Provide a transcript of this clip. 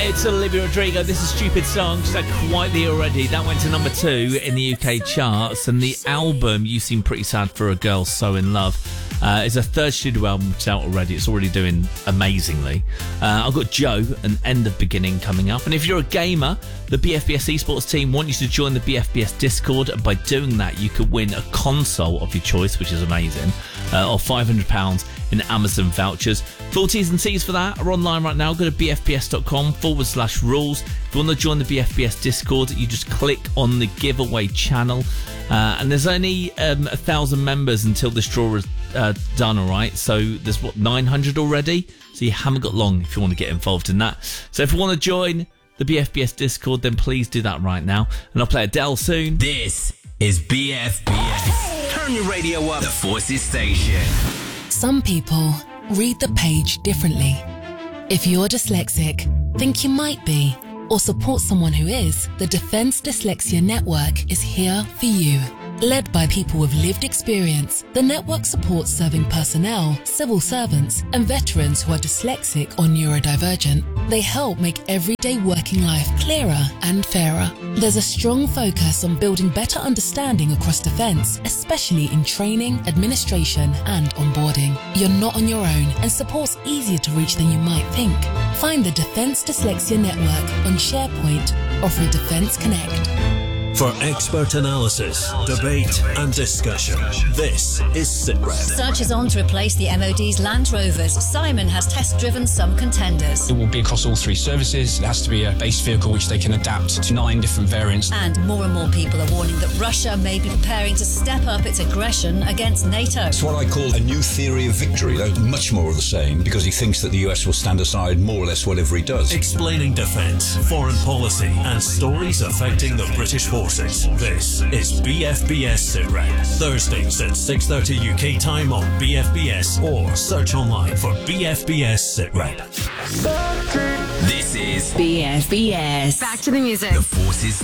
It's Olivia Rodrigo. This is Stupid Song. She's had quite the year already. That went to number 2 in the UK charts. And the album, You Seem Pretty Sad for a Girl So In Love, is a third studio album. It's out already. It's already doing amazingly. I've got Joe and End of Beginning coming up. And if you're a gamer, the BFBS esports team want you to join the BFBS Discord. And by doing that, you could win a console of your choice, which is amazing, or £500 in Amazon vouchers. Full T's and C's for that are online right now. Go to bfbs.com/rules. If you want to join the BFBS Discord, you just click on the giveaway channel. And there's only 1,000 members until this draw is done, all right? So there's, 900 already? So you haven't got long if you want to get involved in that. So if you want to join the BFBS Discord, then please do that right now. And I'll play Adele soon. This is BFBS. Turn your radio up. The Forces Station. Some people read the page differently. If you're dyslexic, think you might be, or support someone who is, the Defence Dyslexia Network is here for you. Led by people with lived experience, the network supports serving personnel, civil servants, and veterans who are dyslexic or neurodivergent. They help make everyday working life clearer and fairer. There's a strong focus on building better understanding across Defence, especially in training, administration, and onboarding. You're not on your own, and support's easier to reach than you might think. Find the Defence Dyslexia Network on SharePoint or through Defence Connect. For expert analysis, debate and discussion, this is SITREP. Search is on to replace the MOD's Land Rovers. Simon has test-driven some contenders. It will be across all 3 services. It has to be a base vehicle which they can adapt to 9 different variants. And more people are warning that Russia may be preparing to step up its aggression against NATO. It's what I call a new theory of victory. Though much more of the same, because he thinks that the US will stand aside more or less whatever he does. Explaining defence, foreign policy and stories affecting the British forces. This is BFBS SITREP. Thursdays at 6:30 UK time on BFBS, or search online for BFBS SITREP. This is BFBS. Back to the music. The Forces